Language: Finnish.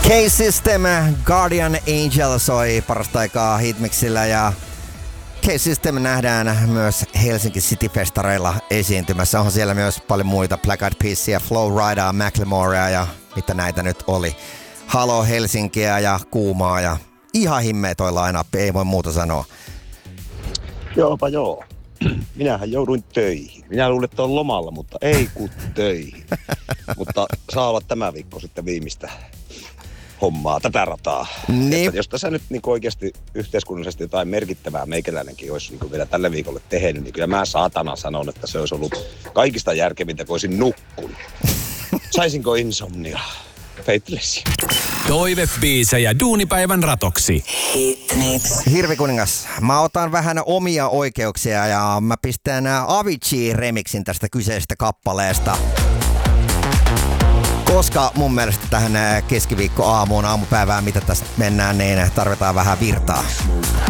K-System, Guardian Angel soi parasta aikaa Hitmixillä ja K-System nähdään myös Helsinki City-festareilla esiintymässä. Onhan siellä myös paljon muita, Black Eyed Peasia, Flow Ridaa, Macklemorea ja mitä näitä nyt oli. Halo Helsinkiä ja Kuumaa ja ihan himmeä toi line-up, ei voi muuta sanoa. Joopa joo. Minähän jouduin töihin. Minä luulen, että on lomalla, mutta ei kun töihin. Mutta saa olla tämä viikko sitten viimeistä hommaa, tätä rataa. Niin. Että jos tässä nyt niin oikeasti yhteiskunnallisesti jotain merkittävää meikäläinenkin olisi niin vielä tälle viikolle tehnyt, niin kyllä mä saatana sanon, että se olisi ollut kaikista järkevintä, kun olisin nukkunut. Saisinko insomnia? Faithless. Toivebiisejä duunipäivän ratoksi. Hirvikuningas, mä otan vähän omia oikeuksia ja mä pistän Avicii-remixin tästä kyseisestä kappaleesta. Koska mun mielestä tähän keskiviikkoaamuun, aamupäivään, mitä tässä mennään, niin tarvitaan vähän virtaa.